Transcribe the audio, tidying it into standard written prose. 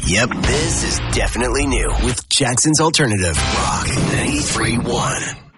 Yep, this is definitely new with Jackson's Alternative Rock 93.1.